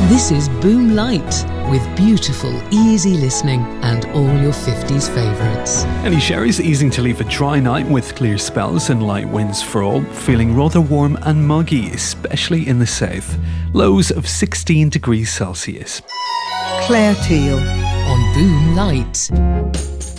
This is Boom Light, with beautiful, easy listening and all your 50s favourites. Ellie Sherry's easing to leave a dry night with clear spells and light winds for all, feeling rather warm and muggy, especially in the south. Lows of 16 degrees Celsius. Claire Teal On Boom Light.